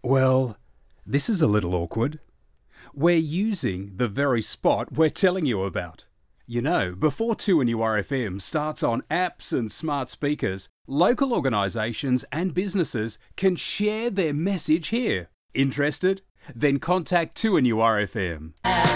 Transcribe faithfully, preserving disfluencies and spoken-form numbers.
Well, this is a little awkward. We're using the very spot we're telling you about. You know, before two N U R F M starts on apps and smart speakers, local organisations and businesses can share their message here. Interested? Then contact two N U R F M.